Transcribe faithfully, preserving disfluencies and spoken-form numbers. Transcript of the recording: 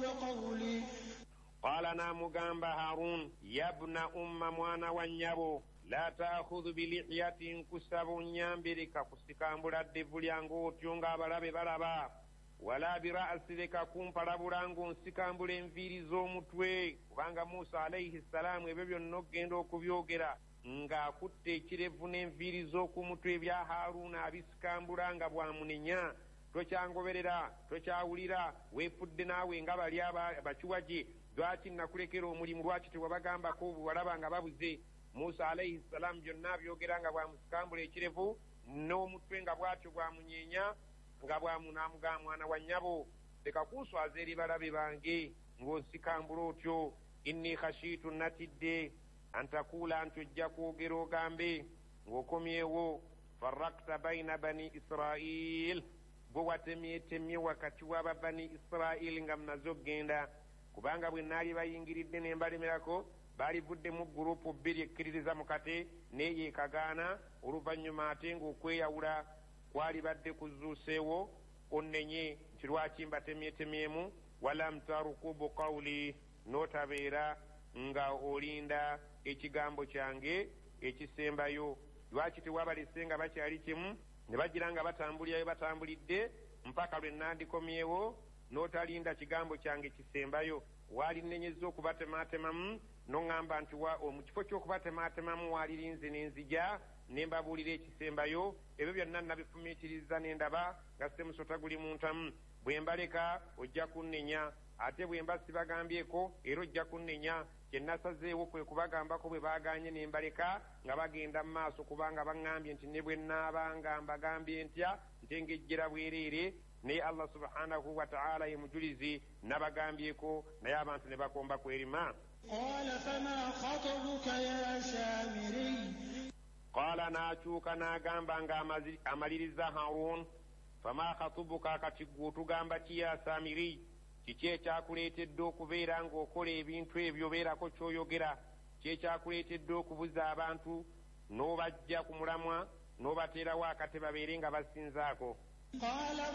بقولي قال نامغامبا هارون يا ابن أم موانا وانيابو لا تأخذ بلحية كسب نيامبرك كسكامبولا دفليانغو تيونغا بلابي بلابا ولا برأسك كومبالابولانغو نسكامبولا انفيري زومتوي kubanga Musa alayhi salamu ebyo byonna okugenda okubyogera nga akutte ekirevu n'enviiri z'oku mutwe ebya Haaruna abisikambula nga bwamunenya tokyangoberera tokyawulira weefudde naawe nga bali abakiwagi lwaki nakulekera omulimu lwaki tewabagambako bwalaba nga babuze Musa alayhi salamu byonna byogera nga bwamusikambula ekirevu n'omutwe nga bwatyo bwamunyenya nga bwamunaamuga mwana wa nnyabo leka kunswaza eri balabe bange ng'osikambula otyo inni khashitu natidde antakula nti ojja kwogera ogambe ng'okomyewo farrakta baina bani Israil bwe watemyetemye wakati w'aba bani Israil nga munaze okgenda kubanga bwe naali bayingiridde ne mbalemerako baalivuddemu gurupu bbiri ekkiririza mu kate neeyo ekagaana oluvannyuma ate ng'okweyawula kwali badde kuzuuseewo onnenye nti lwaki mbatemyetemyemu walam tarukubu qawli notabeera nga olinda ekigambo kyange ekisembayo lwaki tewabalese nga bakyali kimu ne bagira nga batambulirayo batambulidde mpaka lwe nandikomyewo notalinda kigambo kyange kisembayo waalinenyeza okubatematemamu noŋŋamba nti mu kifo ky'okubatematemamu waalirinze n'enzija ne mbabuulira ekisembayo ebyo byonna nabifumiitiriza ne ndaba nga semusota guli mu ntamu bwe mbaleka ojja kunnenya ate bwe mba sibagambyeko era ojja kunnenya kye nasazeewo kwe kubagambako bwe baaganye ne mbaleka nga bagenda mu maaso kubanga baŋŋambye nti ne bwe nnaabanga mbagambye ntya ntengejjera bwereere naye Allah subhanahu wa ta'ala ye mujulizi nabagambyeko naye abantu ne bakomba kwerima. قال فما خطبك يا سامري قال ناچوka n'agamba nga amaliriza Harun fama khatubuka kati gwe tugamba ki ya Samiri kiki ekyakuleetedde okubeera ng'okola ebintu ebyo beerako ky'oyogera ki ekyakuleetedde okubuza abantu n'obajja ku mulamwa n'obateerawo akate babeere nga basinzaako.